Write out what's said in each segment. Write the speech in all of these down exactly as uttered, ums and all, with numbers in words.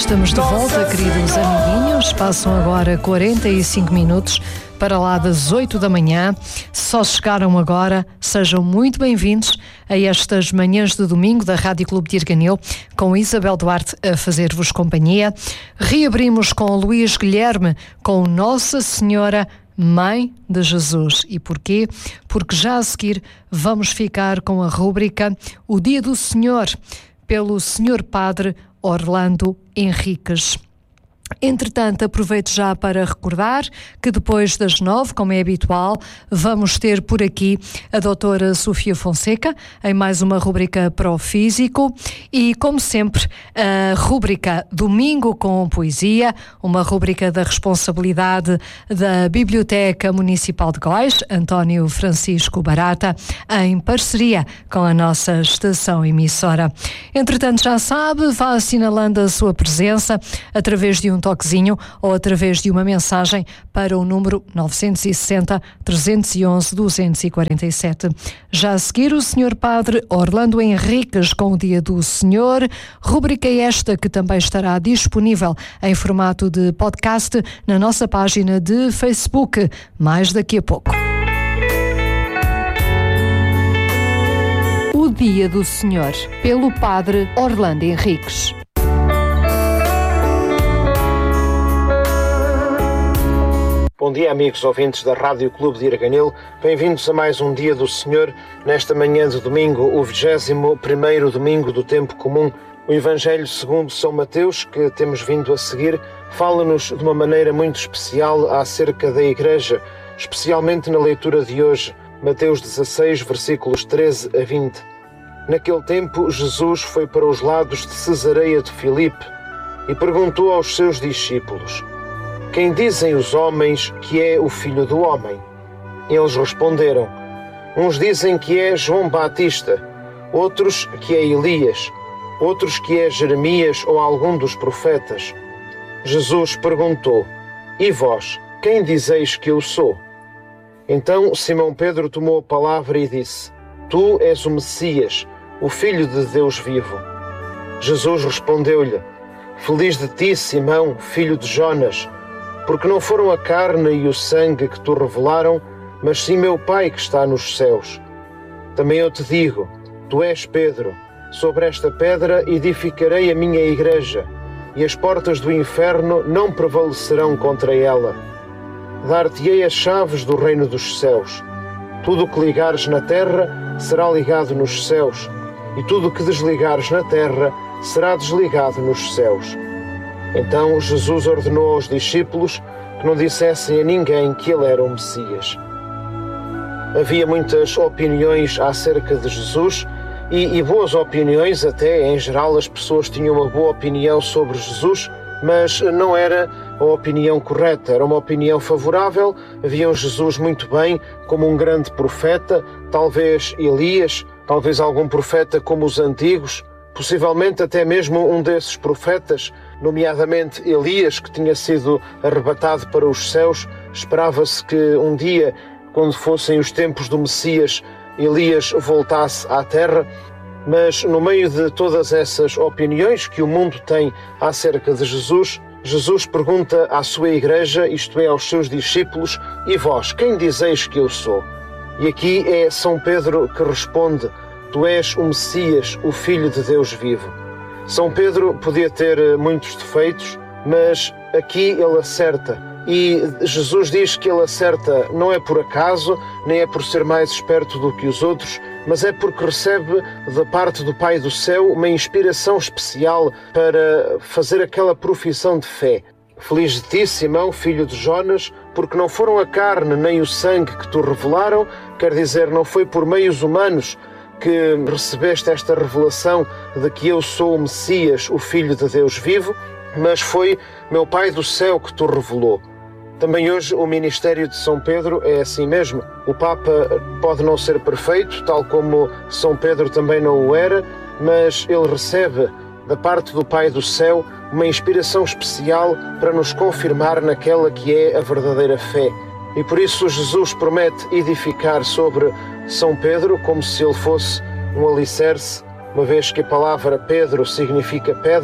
estamos de volta, queridos amiguinhos. Passam agora quarenta e cinco minutos para lá das oito da manhã. Só chegaram agora, sejam muito bem-vindos a estas manhãs de domingo da Rádio Clube de Irganil, com Isabel Duarte a fazer-vos companhia. Reabrimos com Luís Guilherme, com Nossa Senhora Mãe de Jesus. E porquê? Porque já a seguir vamos ficar com a rúbrica O Dia do Senhor, pelo senhor Padre Orlando Henriques. Entretanto, aproveito já para recordar que depois das nove, como é habitual, vamos ter por aqui a doutora Sofia Fonseca em mais uma rubrica para o físico e, como sempre, a rubrica Domingo com Poesia, uma rubrica da responsabilidade da Biblioteca Municipal de Góis, António Francisco Barata, em parceria com a nossa estação emissora. Entretanto, já sabe, vá assinalando a sua presença através de um um toquezinho ou através de uma mensagem para o número nove seis zero, três um um, dois quatro sete. Já a seguir, o senhor Padre Orlando Henriques com o Dia do Senhor, rubrica esta que também estará disponível em formato de podcast na nossa página de Facebook, mais daqui a pouco. O Dia do Senhor, pelo Padre Orlando Henriques. Bom dia, amigos ouvintes da Rádio Clube de Irganil. Bem-vindos a mais um Dia do Senhor, nesta manhã de domingo, o vigésimo primeiro domingo do tempo comum. O Evangelho segundo São Mateus, que temos vindo a seguir, fala-nos de uma maneira muito especial acerca da Igreja, especialmente na leitura de hoje, Mateus dezasseis, versículos treze a vinte. Naquele tempo, Jesus foi para os lados de Cesareia de Filipe e perguntou aos seus discípulos: quem dizem os homens que é o Filho do Homem? Eles responderam: uns dizem que é João Batista, outros que é Elias, outros que é Jeremias ou algum dos profetas. Jesus perguntou: e vós, quem dizeis que eu sou? Então Simão Pedro tomou a palavra e disse: tu és o Messias, o Filho de Deus vivo. Jesus respondeu-lhe: feliz de ti, Simão, filho de Jonas, porque não foram a carne e o sangue que te revelaram, mas sim meu Pai que está nos céus. Também eu te digo, tu és Pedro, sobre esta pedra edificarei a minha igreja, e as portas do inferno não prevalecerão contra ela. Dar-te-ei as chaves do reino dos céus. Tudo o que ligares na terra será ligado nos céus, e tudo o que desligares na terra será desligado nos céus. Então Jesus ordenou aos discípulos que não dissessem a ninguém que ele era o Messias. Havia muitas opiniões acerca de Jesus e, e boas opiniões até. Em geral, as pessoas tinham uma boa opinião sobre Jesus, mas não era a opinião correta, era uma opinião favorável. Viam Jesus muito bem como um grande profeta, talvez Elias, talvez algum profeta como os antigos, possivelmente até mesmo um desses profetas, nomeadamente Elias, que tinha sido arrebatado para os céus. Esperava-se que um dia, quando fossem os tempos do Messias, Elias voltasse à terra. Mas no meio de todas essas opiniões que o mundo tem acerca de Jesus, Jesus pergunta à sua igreja, isto é, aos seus discípulos: e vós, quem dizeis que eu sou? E aqui é São Pedro que responde: tu és o Messias, o Filho de Deus vivo. São Pedro podia ter muitos defeitos, mas aqui ele acerta. E Jesus diz que ele acerta não é por acaso, nem é por ser mais esperto do que os outros, mas é porque recebe da parte do Pai do Céu uma inspiração especial para fazer aquela profissão de fé. Feliz de ti, Simão, filho de Jonas, porque não foram a carne nem o sangue que te revelaram, quer dizer, não foi por meios humanos que recebeste esta revelação de que eu sou o Messias, o Filho de Deus vivo, mas foi meu Pai do céu que te revelou. Também hoje o ministério de São Pedro é assim mesmo. O Papa pode não ser perfeito, tal como São Pedro também não o era, mas ele recebe da parte do Pai do céu uma inspiração especial para nos confirmar naquela que é a verdadeira fé. E por isso Jesus promete edificar sobre São Pedro como se ele fosse um alicerce, uma vez que a palavra Pedro significa pedra,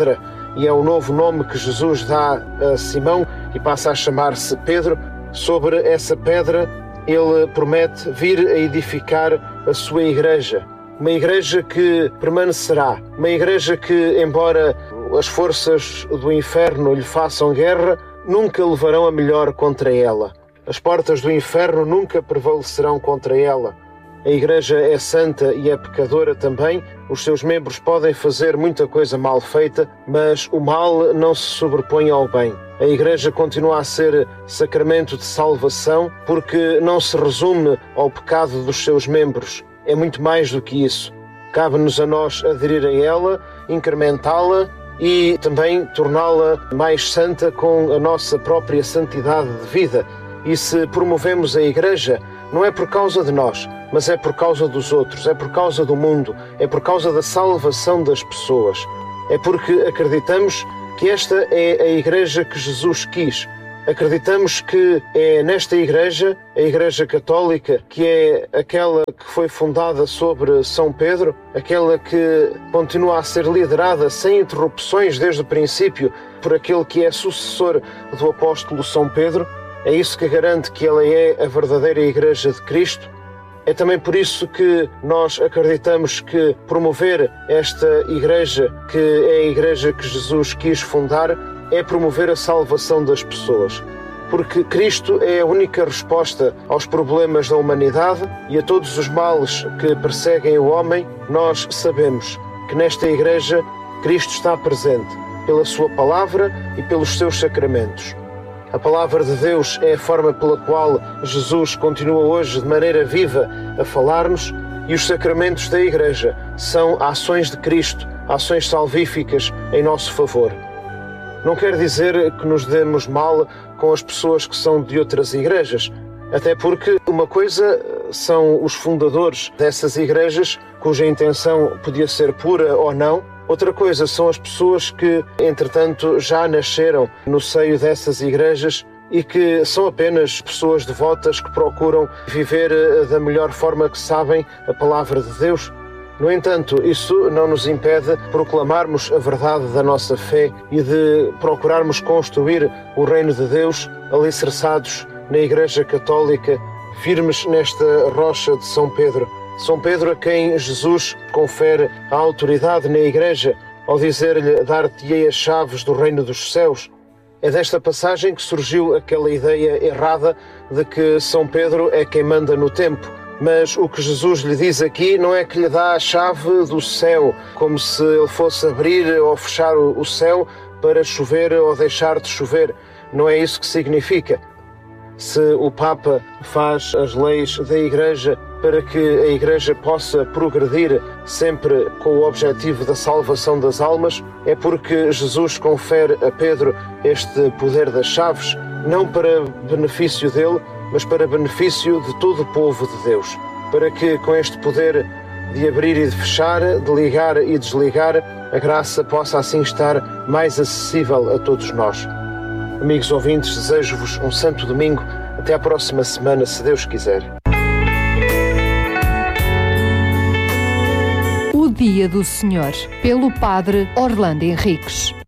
e é o novo nome que Jesus dá a Simão e passa a chamar-se Pedro. Sobre essa pedra ele promete vir a edificar a sua igreja. Uma igreja que permanecerá, uma igreja que, embora as forças do inferno lhe façam guerra, nunca levarão a melhor contra ela. As portas do inferno nunca prevalecerão contra ela. A igreja é santa e é pecadora também. Os seus membros podem fazer muita coisa mal feita, mas o mal não se sobrepõe ao bem. A igreja continua a ser sacramento de salvação porque não se resume ao pecado dos seus membros. É muito mais do que isso. Cabe-nos a nós aderir a ela, incrementá-la e também torná-la mais santa com a nossa própria santidade de vida. E se promovemos a igreja, não é por causa de nós, mas é por causa dos outros, é por causa do mundo, é por causa da salvação das pessoas. É porque acreditamos que esta é a igreja que Jesus quis. Acreditamos que é nesta igreja, a Igreja Católica, que é aquela que foi fundada sobre São Pedro, aquela que continua a ser liderada sem interrupções desde o princípio por aquele que é sucessor do apóstolo São Pedro. É isso que garante que ela é a verdadeira Igreja de Cristo. É também por isso que nós acreditamos que promover esta Igreja, que é a Igreja que Jesus quis fundar, é promover a salvação das pessoas. Porque Cristo é a única resposta aos problemas da humanidade e a todos os males que perseguem o homem. Nós sabemos que nesta Igreja Cristo está presente pela sua palavra e pelos seus sacramentos. A palavra de Deus é a forma pela qual Jesus continua hoje de maneira viva a falar-nos, e os sacramentos da Igreja são ações de Cristo, ações salvíficas em nosso favor. Não quer dizer que nos demos mal com as pessoas que são de outras igrejas, até porque uma coisa são os fundadores dessas igrejas, cuja intenção podia ser pura ou não. Outra coisa são as pessoas que, entretanto, já nasceram no seio dessas igrejas e que são apenas pessoas devotas que procuram viver da melhor forma que sabem a palavra de Deus. No entanto, isso não nos impede de proclamarmos a verdade da nossa fé e de procurarmos construir o reino de Deus alicerçados na Igreja Católica, firmes nesta rocha de São Pedro. São Pedro a quem Jesus confere a autoridade na Igreja ao dizer-lhe: dar-te-ei as chaves do reino dos céus. É desta passagem que surgiu aquela ideia errada de que São Pedro é quem manda no tempo. Mas o que Jesus lhe diz aqui não é que lhe dá a chave do céu, como se ele fosse abrir ou fechar o céu para chover ou deixar de chover. Não é isso que significa. Se o Papa faz as leis da Igreja para que a Igreja possa progredir sempre com o objetivo da salvação das almas, é porque Jesus confere a Pedro este poder das chaves, não para benefício dele, mas para benefício de todo o povo de Deus, para que com este poder de abrir e de fechar, de ligar e desligar, a graça possa assim estar mais acessível a todos nós. Amigos ouvintes, desejo-vos um santo domingo. Até à próxima semana, se Deus quiser. O Dia do Senhor, pelo Padre Orlando Henriques.